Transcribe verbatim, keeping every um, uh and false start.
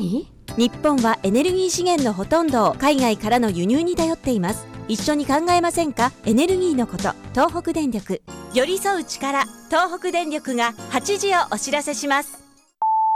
何？ 日本はエネルギー資源のほとんどを海外からの輸入に頼っています。一緒に考えませんか？エネルギーのこと。東北電力。寄り添う力。東北電力がはちじをお知らせします。